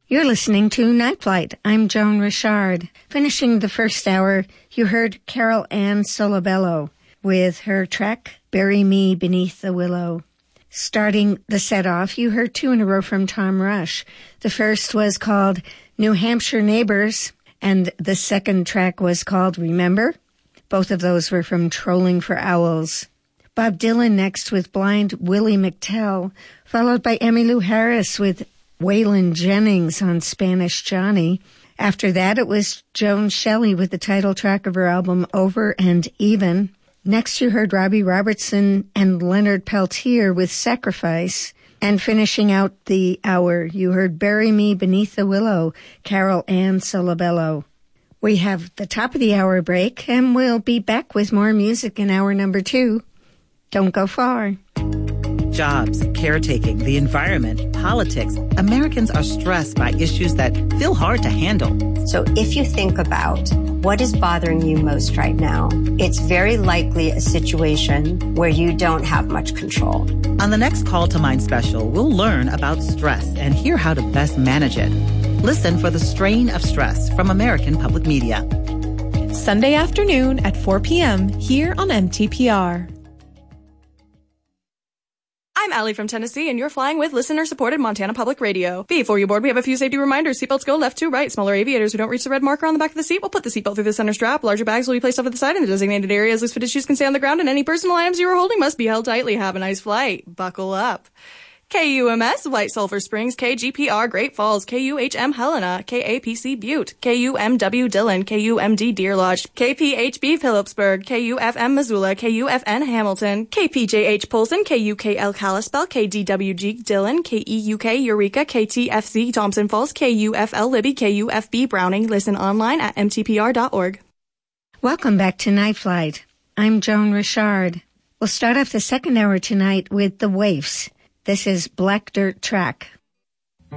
You're listening to Night Flight. I'm Joan Richard. Finishing the first hour, you heard Carol Ann Solobello with her track, Bury Me Beneath the Willow. Starting the set off, you heard two in a row from Tom Rush. The first was called New Hampshire Neighbors, and the second track was called Remember. Both of those were from Trolling for Owls. Bob Dylan next with Blind Willie McTell, followed by Emmylou Harris with Waylon Jennings on Spanish Johnny. After that, it was Joan Shelley with the title track of her album Over and Even. Next, you heard Robbie Robertson and Leonard Peltier with Sacrifice. And finishing out the hour, you heard Bury Me Beneath the Willow, Carol Ann Solobello. We have the top of the hour break, and we'll be back with more music in hour number 2. Don't go far. Jobs, caretaking, the environment, politics. Americans are stressed by issues that feel hard to handle. So if you think about what is bothering you most right now, it's very likely a situation where you don't have much control. On the next Call to Mind special, we'll learn about stress and hear how to best manage it. Listen for The Strain of Stress from American Public Media. Sunday afternoon at 4 p.m. here on MTPR. I'm Allie from Tennessee, and you're flying with listener-supported Montana Public Radio. Before you board, we have a few safety reminders. Seatbelts go left to right. Smaller aviators who don't reach the red marker on the back of the seat will put the seatbelt through the center strap. Larger bags will be placed off to the side in the designated areas. Loose-fitted shoes can stay on the ground, and any personal items you are holding must be held tightly. Have a nice flight. Buckle up. KUMS, White Sulphur Springs, KGPR, Great Falls, KUHM, Helena, KAPC, Butte, KUMW, Dillon, KUMD, Deer Lodge, KPHB, Phillipsburg, KUFM, Missoula, KUFN, Hamilton, KPJH, Polson, KUKL, Kalispell, KDWG, Dillon, KEUK, Eureka, KTFC, Thompson Falls, KUFL, Libby, KUFB, Browning. Listen online at mtpr.org. Welcome back to Night Flight. I'm Joan Richard. We'll start off the second hour tonight with The Waifs. This is Black Dirt Track.